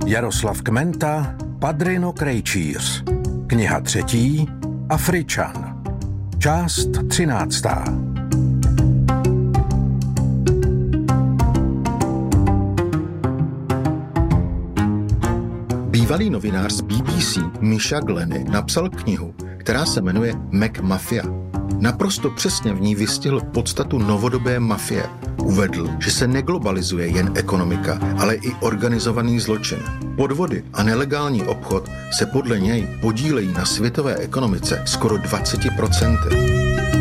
Jaroslav Kmenta, Padrino Krejčíř. Kniha 3. Afričan. Část 13. Bývalý novinář z BBC Misha Glenny napsal knihu, která se jmenuje McMafia. Naprosto přesně v ní vystihl podstatu novodobé mafie. Uvedl, že se neglobalizuje jen ekonomika, ale i organizovaný zločin. Podvody a nelegální obchod se podle něj podílejí na světové ekonomice skoro 20%.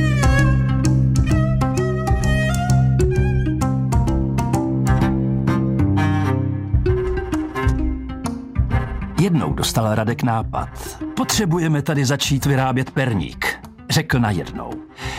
Jednou dostal Radek nápad. Potřebujeme tady začít vyrábět perník, řekl najednou.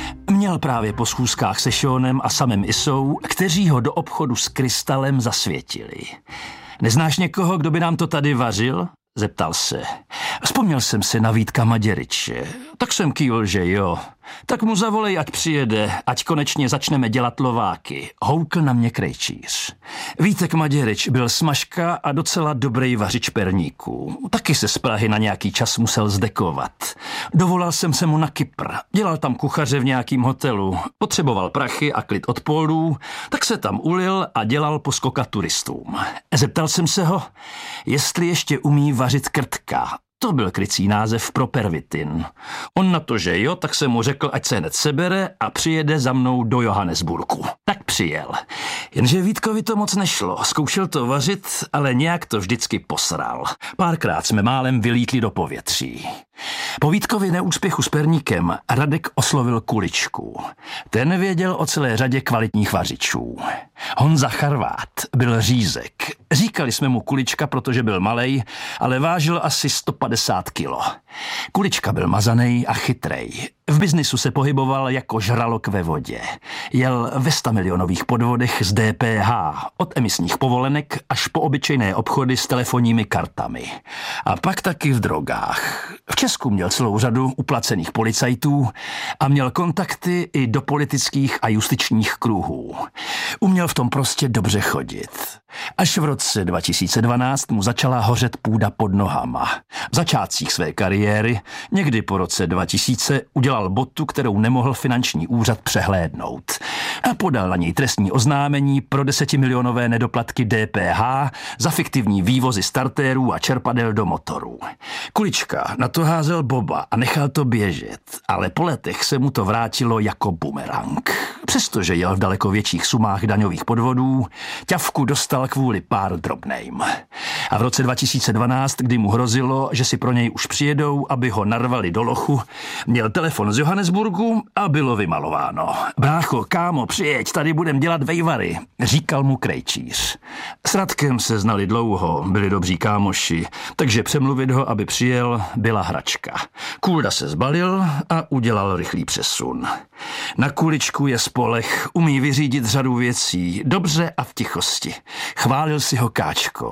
Měl právě po schůzkách se Seanem a samým Isou, kteří ho do obchodu s krystalem zasvětili. Neznáš někoho, kdo by nám to tady vařil? Zeptal se. Vzpomněl jsem si na Vítka Maděryče. Tak jsem kývl, že jo. Tak mu zavolej, ať přijede, ať konečně začneme dělat lováky. Houkl na mě Krejčíř. Vítek Maděryč byl smažka a docela dobrý vařič perníků. Taky se z Prahy na nějaký čas musel zdekovat. Dovolal jsem se mu na Kypr. Dělal tam kuchaře v nějakým hotelu. Potřeboval prachy a klid od polů, tak se tam ulil a dělal poskoka turistům. Zeptal jsem se ho, jestli ještě umí vařit krtka. To byl krycí název pro pervitin. On na to, že jo, tak jsem mu řekl, ať se hned sebere a přijede za mnou do Johannesburgu. Tak přijel. Jenže Vítkovi to moc nešlo. Zkoušel to vařit, ale nějak to vždycky posral. Párkrát jsme málem vylítli do povětří. Po Vítkovi neúspěchu s perníkem Radek oslovil Kuličku. Ten věděl o celé řadě kvalitních vařičů. Honza Charvát byl řízek. Říkali jsme mu Kulička, protože byl malej, ale vážil asi 150 kilo. Kulička byl mazanej a chytrej. V biznisu se pohyboval jako žralok ve vodě. Jel ve 100 milionových podvodech z DPH, od emisních povolenek až po obyčejné obchody s telefonními kartami. A pak taky v drogách. V Česku měl celou řadu uplacených policajtů a měl kontakty i do politických a justičních kruhů. Uměl v tom prostě dobře chodit. Až v roce 2012 mu začala hořet půda pod nohama. V začátcích své kariéry, někdy po roce 2000, udělal botu, kterou nemohl finanční úřad přehlédnout. A podal na něj trestní oznámení pro 10milionové nedoplatky DPH za fiktivní vývozy startérů a čerpadel do motorů. Kulička na to házel boba a nechal to běžet, ale po letech se mu to vrátilo jako bumerang. Přestože jel v daleko větších sumách daňových podvodů, ťavku dostal kvůli pár drobnejm. A v roce 2012, kdy mu hrozilo, že si pro něj už přijedou, aby ho narvali do lochu, měl telefon z Johannesburgu a bylo vymalováno. Brácho, kámo, přijeď, tady budem dělat vejvary, říkal mu Krejčíř. S Radkem se znali dlouho, byli dobří kámoši, takže přemluvit ho, aby přijel, byla hračka. Kůlda se zbalil a udělal rychlý přesun. Na Kuličku je spoleh, umí vyřídit řadu věcí, dobře a v tichosti. Chválil si ho Káčko.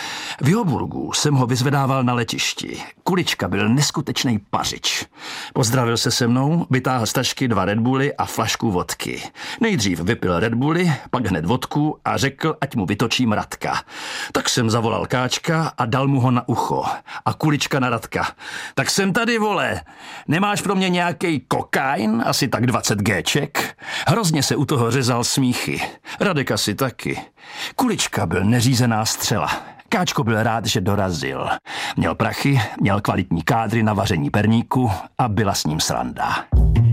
V Joburgu jsem ho vyzvedával na letišti. Kulička byl neskutečný pařič. Pozdravil se mnou, vytáhl z tašky 2 Red Bully a flašku vodky. Nejdřív vypil Red Bully, pak hned vodku a řekl, ať mu vytočím Radka. Tak jsem zavolal Káčka a dal mu ho na ucho. A Kulička na Radka. Tak jsem tady, vole. Nemáš pro mě nějaký kokain? Asi tak 20 géček? Hrozně se u toho řezal smíchy. Radek asi taky. Kulička byl neřízená střela. Káčko byl rád, že dorazil. Měl prachy, měl kvalitní kádry na vaření perníku a byla s ním sranda.